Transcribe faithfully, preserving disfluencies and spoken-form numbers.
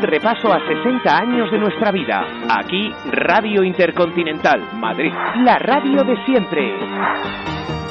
un repaso a sesenta años de nuestra vida. Aquí, Radio Intercontinental, Madrid. La radio de siempre.